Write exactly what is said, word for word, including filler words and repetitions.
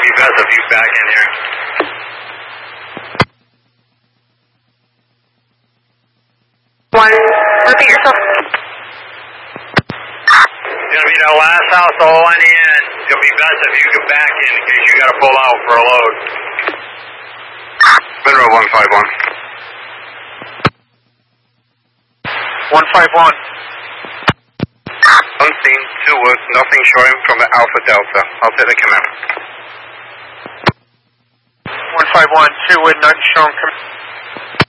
be best if you back in here. One, repeat yourself. It's going to be that last house all on the end. It'll be best if you can back in in case you got to pull out for a load. Monroe one five one. one five one. Unseen, two wood, nothing showing from the Alpha Delta. I'll take the command. one five one, two wood, nothing showing.